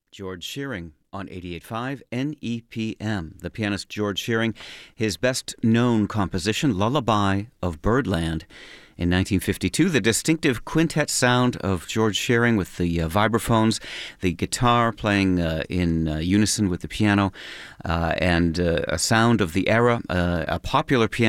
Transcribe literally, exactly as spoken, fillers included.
George Shearing on eighty-eight point five N E P M. The pianist George Shearing, his best-known composition, Lullaby of Birdland. In nineteen fifty-two, the distinctive quintet sound of George Shearing with the uh, vibraphones, the guitar playing uh, in uh, unison with the piano, uh, and uh, a sound of the era, uh, a popular piano